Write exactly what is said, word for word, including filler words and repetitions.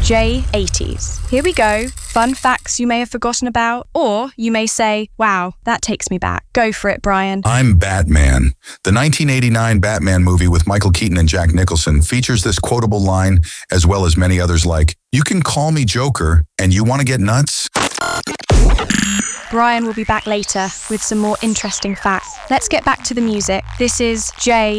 J eighties. Here we go. Fun facts you may have forgotten about, or you may say, wow, that takes me back. Go for it, Brian. I'm Batman. The nineteen eighty-nine Batman movie with Michael Keaton and Jack Nicholson features this quotable line, as well as many others like, "You can call me Joker, and you want to get nuts?" Brian will be back later with some more interesting facts. Let's get back to the music. This is J